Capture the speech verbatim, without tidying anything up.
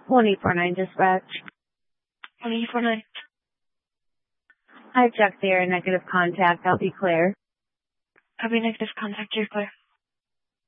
one eight four nine dispatch. one eight four nine. I checked there, negative contact. I'll be clear. Copy, negative contact, you're clear.